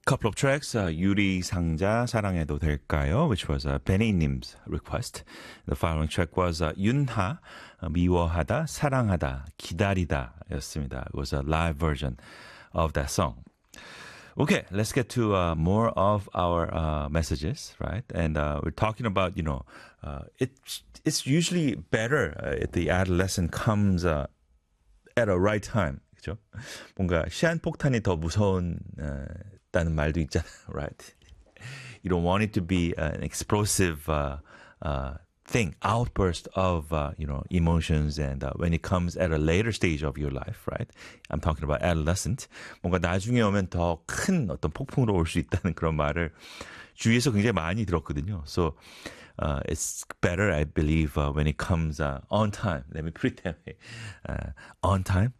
couple of tracks, 유리 상자 사랑해도 될까요? Which was Benny님's request. The following track was 윤하 미워하다 사랑하다 기다리다 였습니다. It was a live version of that song. Okay, let's get to more of our messages, right? And we're talking about, it's usually better if the adolescent comes at a right time. 그죠? 뭔가 시한폭탄이 더 무서운 다는 말도 있잖아요, right? You don't want it to be an explosive thing, outburst of emotions, and when it comes at a later stage of your life, right? I'm talking about adolescent. 뭔가 나중에 오면 더 큰 어떤 폭풍으로 올 수 있다는 그런 말을 주위에서 굉장히 많이 들었거든요. So it's better, I believe, when it comes on time. Let me put it that way. On time.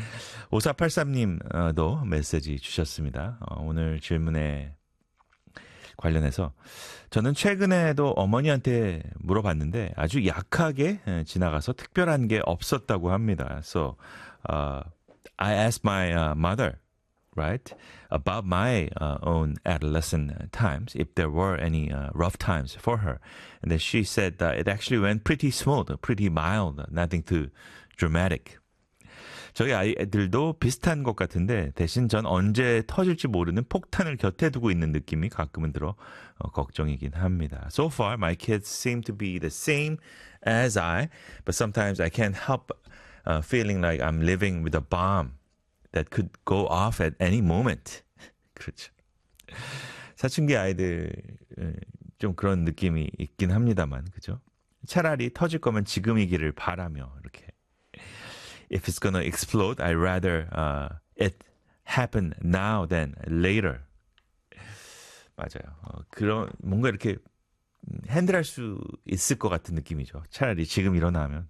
5483님도 메시지 주셨습니다. 오늘 질문에 관련해서 저는 최근에도 어머니한테 물어봤는데 아주 약하게 지나가서 특별한 게 없었다고 합니다. So I asked my mother, right, about my own adolescent times, if there were any rough times for her. And then she said that it actually went pretty smooth, pretty mild, nothing too dramatic. 저희 아이들도 비슷한 것 같은데 대신 전 언제 터질지 모르는 폭탄을 곁에 두고 있는 느낌이 가끔은 들어 걱정이긴 합니다. So far, my kids seem to be the same as I, but sometimes I can't help feeling like I'm living with a bomb that could go off at any moment. 그렇죠. 사춘기 아이들 좀 그런 느낌이 있긴 합니다만, 그죠? 차라리 터질 거면 지금이기를 바라며 이렇게. If it's gonna explode, I'd rather it happen now than later. 맞아요. 그런 뭔가 이렇게 핸들할 수 있을 것 같은 느낌이죠. 차라리 지금 일어나면.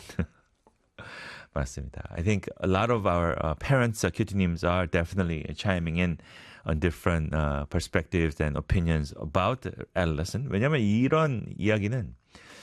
맞습니다. I think a lot of our parents, 큐티님s are definitely chiming in on different perspectives and opinions about adolescent. 왜냐하면 이런 이야기는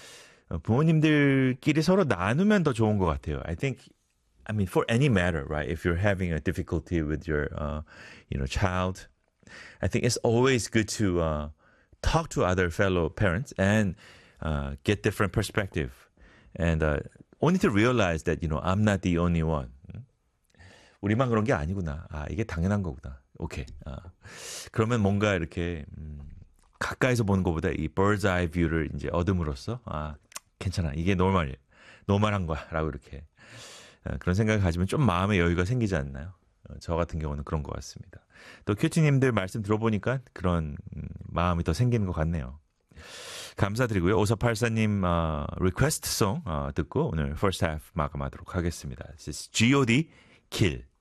부모님들끼리 서로 나누면 더 좋은 것 같아요. I mean, for any matter, right? If you're having a difficulty with your, child, I think it's always good to talk to other fellow parents and get different perspective, and only to realize that I'm not the only one. 우리만 그런 게 아니구나. 이게 당연한 거구나. 오케이. 그러면 뭔가 이렇게 가까이서 보는 것보다 이 bird's eye view를 이제 얻음으로써 괜찮아. 이게 노멀한 거야라고 이렇게. 그런 생각을 가지면 좀 마음의 여유가 생기지 않나요? 저 같은 경우는 그런 것 같습니다. 또 큐티님들 말씀 들어보니까 그런 마음이 더 생기는 것 같네요. 감사드리고요. 5484님 리퀘스트 송 듣고 오늘 first half 마감하도록 하겠습니다. This is G.O.D. Kill.